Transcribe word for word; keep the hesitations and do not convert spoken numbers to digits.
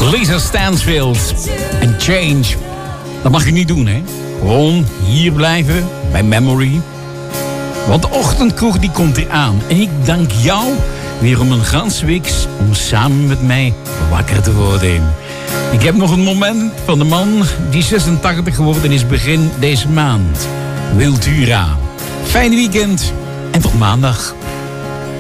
Lisa Stansfield en Change. Dat mag je niet doen, hè? Gewoon hier blijven bij Memory. Want de ochtendkroeg die komt hier aan. En ik dank jou weer om een ganse week om samen met mij wakker te worden. Ik heb nog een moment van de man die zesentachtig geworden is begin deze maand. Wiltura. Fijn weekend en tot maandag.